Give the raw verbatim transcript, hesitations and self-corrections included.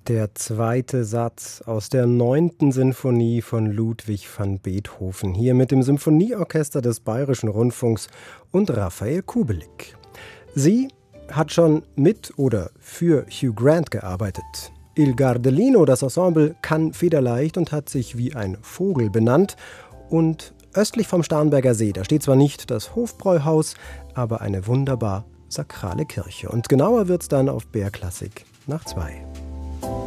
Der zweite Satz aus der neunten Sinfonie von Ludwig van Beethoven, hier mit dem Symphonieorchester des Bayerischen Rundfunks und Raphael Kubelik. Sie hat schon mit oder für Hugh Grant gearbeitet. Il Gardelino, das Ensemble, kann federleicht und hat sich wie ein Vogel benannt. Und östlich vom Starnberger See, da steht zwar nicht das Hofbräuhaus, aber eine wunderbar sakrale Kirche. Und genauer wird's dann auf B R Klassik nach zwei.